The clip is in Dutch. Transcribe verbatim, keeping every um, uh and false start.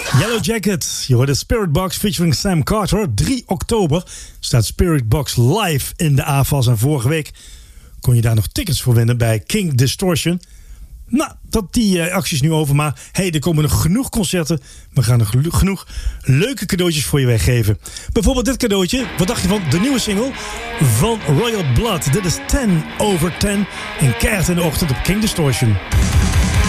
Yellow Jacket, je hoort de Spirit Box featuring Sam Carter. drie oktober staat Spirit Box live in de A F A S. En vorige week kon je daar nog tickets voor winnen bij King Distortion. Nou, dat die uh, actie is nu over, maar hey, er komen nog genoeg concerten. We gaan nog genoeg leuke cadeautjes voor je weggeven. Bijvoorbeeld dit cadeautje. Wat dacht je van de nieuwe single van Royal Blood? Dit is ten over ten in keihard in de ochtend op King Distortion.